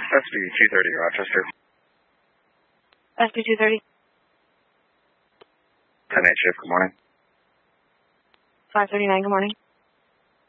SB 230 Rochester. SB 230. 10-8 shift, good morning. 539, good morning.